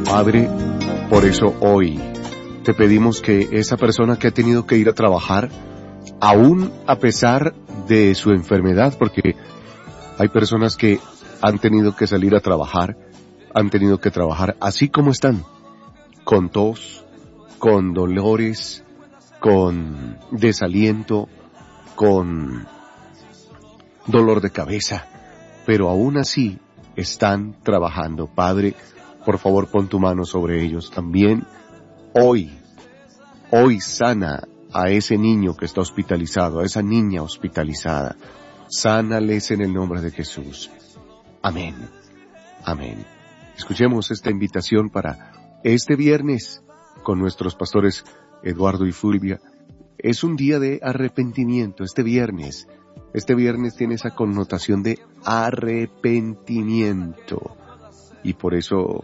Padre, por eso hoy te pedimos que esa persona que ha tenido que ir a trabajar, aún a pesar de su enfermedad, porque hay personas que han tenido que salir a trabajar, han tenido que trabajar así como están, con tos, con dolores, con desaliento, con dolor de cabeza, pero aún así están trabajando. Padre, por favor, pon tu mano sobre ellos. También hoy sana a ese niño que está hospitalizado, a esa niña hospitalizada. Sánales en el nombre de Jesús. Amén. Amén. Escuchemos esta invitación para este viernes con nuestros pastores Eduardo y Fulvia. Es un día de arrepentimiento este viernes. Este viernes tiene esa connotación de arrepentimiento. Y por eso,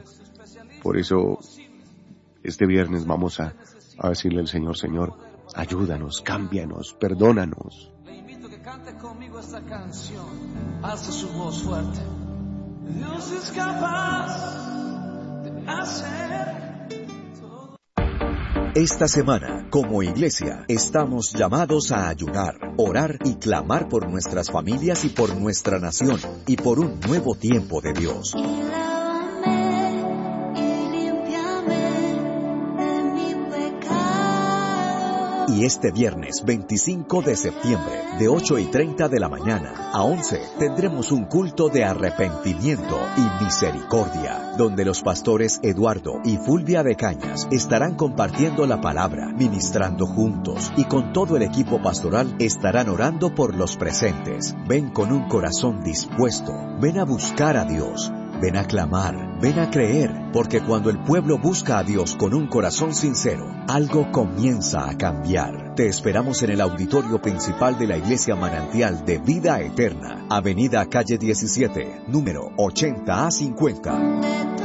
este viernes vamos a decirle al Señor, Señor, ayúdanos, cámbianos, perdónanos. Le invito que cante conmigo esta canción. Alza su voz fuerte. Dios es capaz de hacer. Esta semana, como iglesia, estamos llamados a ayunar, orar y clamar por nuestras familias y por nuestra nación y por un nuevo tiempo de Dios. Y este viernes 25 de septiembre, de 8:30 de la mañana a 11, tendremos un culto de arrepentimiento y misericordia, donde los pastores Eduardo y Fulvia de Cañas estarán compartiendo la palabra, ministrando juntos, y con todo el equipo pastoral estarán orando por los presentes. Ven con un corazón dispuesto, ven a buscar a Dios. Ven a clamar, ven a creer, porque cuando el pueblo busca a Dios con un corazón sincero, algo comienza a cambiar. Te esperamos en el auditorio principal de la Iglesia Manantial de Vida Eterna, Avenida Calle 17, número 80A50.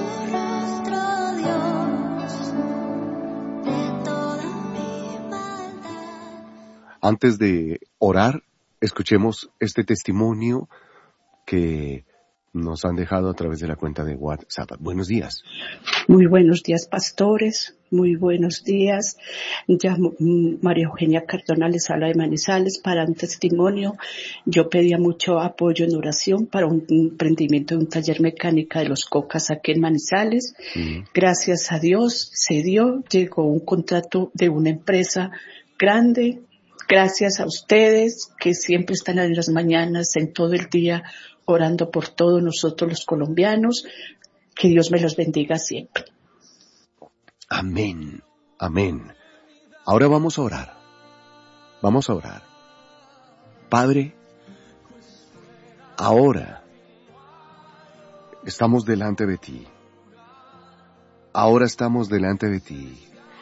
Antes de orar, escuchemos este testimonio que nos han dejado a través de la cuenta de WhatsApp. Buenos días. Muy buenos días, pastores. Muy buenos días. Llamo María Eugenia Cardona, les habla de Manizales para un testimonio. Yo pedía mucho apoyo en oración para un emprendimiento de un taller mecánica de los Cocas aquí en Manizales. Gracias a Dios se dio, llegó un contrato de una empresa grande. Gracias a ustedes que siempre están en las mañanas, en todo el día, orando por todos nosotros los colombianos. Que Dios me los bendiga siempre. Amén, amén. Ahora vamos a orar. Vamos a orar. Padre, ahora estamos delante de ti. Ahora estamos delante de ti.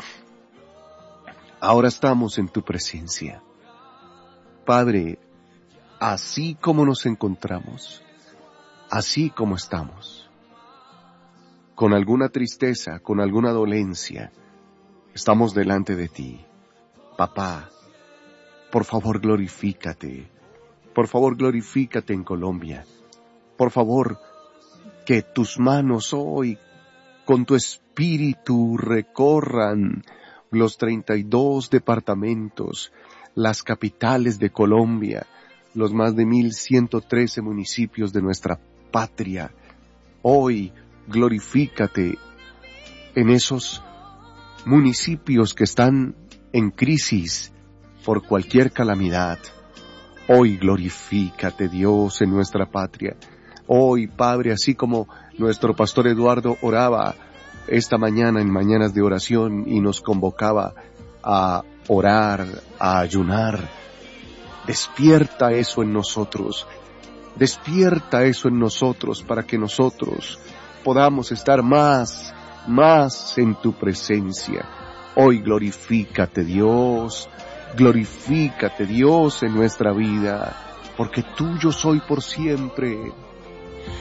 Ahora estamos en tu presencia. Padre, así como nos encontramos, así como estamos, con alguna tristeza, con alguna dolencia, estamos delante de ti. Papá, por favor glorifícate. Por favor glorifícate en Colombia. Por favor, que tus manos hoy, con tu espíritu, recorran los 32 departamentos, las capitales de Colombia, los más de 1,113 municipios de nuestra patria. Hoy, glorifícate en esos municipios que están en crisis por cualquier calamidad. Hoy, glorifícate, Dios, en nuestra patria. Hoy, Padre, así como nuestro pastor Eduardo oraba esta mañana en Mañanas de Oración y nos convocaba a orar, a ayunar, despierta eso en nosotros. Despierta eso en nosotros para que nosotros podamos estar más en tu presencia. Hoy glorifícate, Dios en nuestra vida, porque tuyo soy por siempre.